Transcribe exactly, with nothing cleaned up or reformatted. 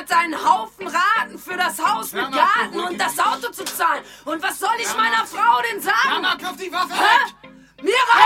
Monat einen Haufen Raten für das Haus mit Ja, Marco, Garten ruhig. und das Auto zu zahlen. Und was soll ich Ja, meiner Marco. Frau denn sagen? Ja, Marco, auf die Waffe Hä? weg! Mir reicht